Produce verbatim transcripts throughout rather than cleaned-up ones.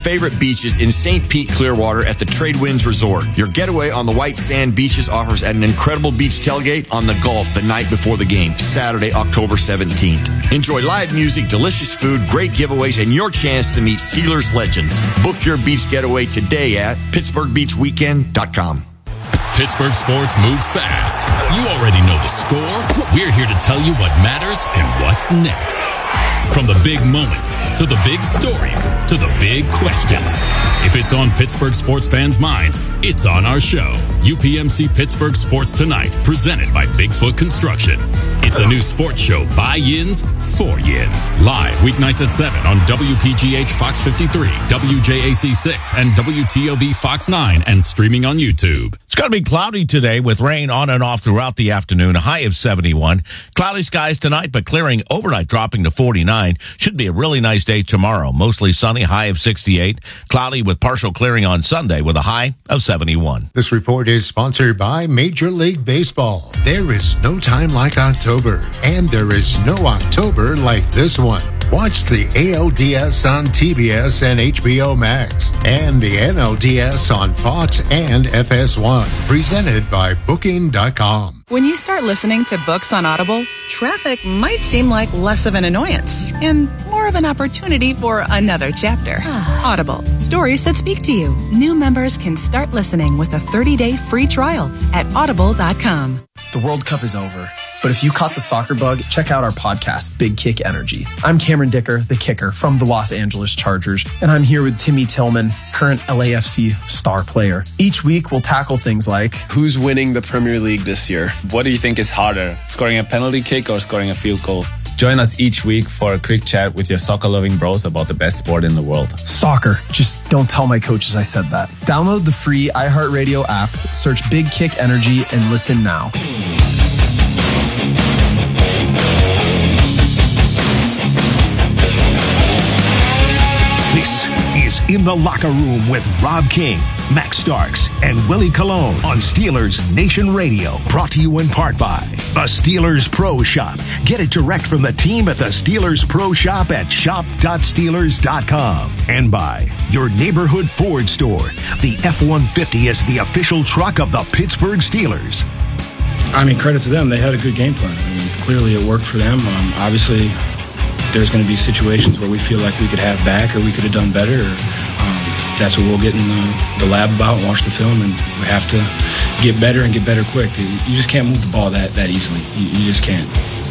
Favorite beaches in Saint Pete, Clearwater at the Trade Winds Resort. Your getaway on the white sand beaches offers an incredible beach tailgate on the Gulf the night before the game, Saturday, October seventeenth. Enjoy live music, delicious food, great giveaways, and your chance to meet Steelers legends. Book your beach getaway today at Pittsburgh Beach Weekend dot com. Pittsburgh sports move fast. You already know the score. We're here to tell you what matters and what's next. From the big moments, to the big stories, to the big questions. If it's on Pittsburgh sports fans' minds, it's on our show. U P M C Pittsburgh Sports Tonight, presented by Bigfoot Construction. It's a new sports show by Yins, for Yins. Live weeknights at seven on W P G H Fox fifty-three, W J A C six, and W T O V Fox nine, and streaming on YouTube. It's going to be cloudy today with rain on and off throughout the afternoon, a high of seventy-one. Cloudy skies tonight, but clearing overnight, dropping to forty-nine. Should be a really nice day tomorrow. Mostly sunny, high of sixty-eight. Cloudy with partial clearing on Sunday with a high of seventy-one. This report is sponsored by Major League Baseball. There is no time like October, and there is no October like this one. Watch the A L D S on T B S and H B O Max, and the N L D S on Fox and F S one. Presented by Booking dot com. When you start listening to books on Audible, traffic might seem like less of an annoyance and more of an opportunity for another chapter. Audible, stories that speak to you. New members can start listening with a thirty-day free trial at audible dot com. The World Cup is over, but if you caught the soccer bug, check out our podcast, Big Kick Energy. I'm Cameron Dicker, the kicker from the Los Angeles Chargers, and I'm here with Timmy Tillman, current L A F C star player. Each week, we'll tackle things like, who's winning the Premier League this year? What do you think is harder, scoring a penalty kick or scoring a field goal? Join us each week for a quick chat with your soccer-loving bros about the best sport in the world. Soccer. Just don't tell my coaches I said that. Download the free iHeartRadio app, search Big Kick Energy, and listen now. This is In the Locker Room with Rob King, Max Starks, and Willie Colon on Steelers Nation Radio. Brought to you in part by the Steelers Pro Shop. Get it direct from the team at the Steelers Pro Shop at shop dot steelers dot com. And by your neighborhood Ford store. The F one fifty is the official truck of the Pittsburgh Steelers. I mean, credit to them. They had a good game plan. I mean, clearly it worked for them. Um, obviously, there's going to be situations where we feel like we could have back or we could have done better. Or, um, that's what we'll get in the, the lab about and watch the film, and we have to get better and get better quick. You just can't move the ball that, that easily. You, you just can't.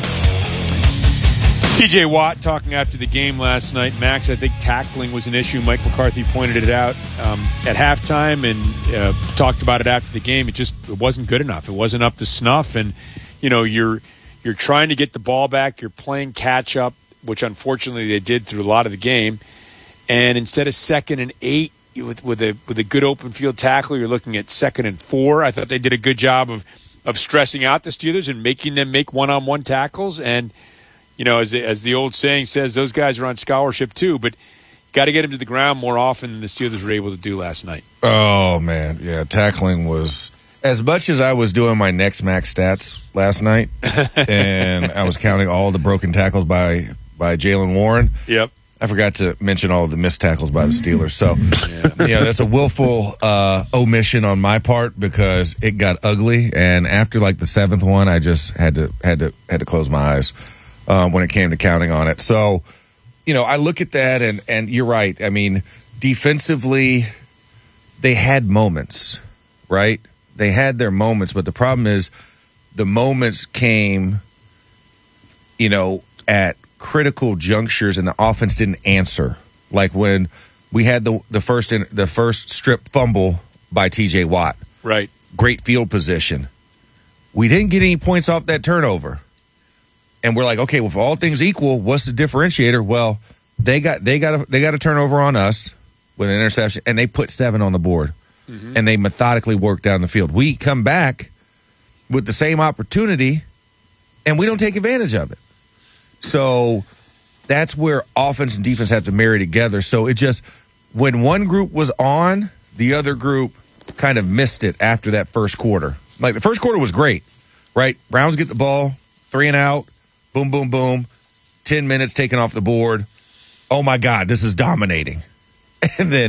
T J Watt talking after the game last night. Max, I think tackling was an issue. Mike McCarthy pointed it out um, at halftime and uh, talked about it after the game. It just it wasn't good enough. It wasn't up to snuff. And, you know, you're you're trying to get the ball back. You're playing catch-up, which unfortunately they did through a lot of the game. And instead of second and eight with, with a with a good open field tackle, you're looking at second and four. I thought they did a good job of, of stressing out the Steelers and making them make one-on-one tackles. And, you know, as the, as the old saying says, those guys are on scholarship too. But got to get them to the ground more often than the Steelers were able to do last night. Oh, man. Yeah, tackling was – as much as I was doing my next max stats last night and I was counting all the broken tackles by – by Jaylen Warren. Yep. I forgot to mention all of the missed tackles by the Steelers. So, yeah, you know, that's a willful uh, omission on my part because it got ugly. And after like the seventh one, I just had to had to had to close my eyes um, when it came to counting on it. So, you know, I look at that and and you're right. I mean, defensively, they had moments, right? They had their moments, but the problem is the moments came, you know, at critical junctures, and the offense didn't answer. Like when we had the the first in, the first strip fumble by T J Watt. Right. Great field position. We didn't get any points off that turnover. And we're like, okay, well, if all things equal, what's the differentiator? Well, they got they got a, they got a turnover on us with an interception, and they put seven on the board. Mm-hmm. And they methodically worked down the field. We come back with the same opportunity, and we don't take advantage of it. So that's where offense and defense have to marry together. So it just, when one group was on, the other group kind of missed it after that first quarter. Like the first quarter was great, right? Browns get the ball, three and out, boom, boom, boom, ten minutes taken off the board. Oh my God, this is dominating. and then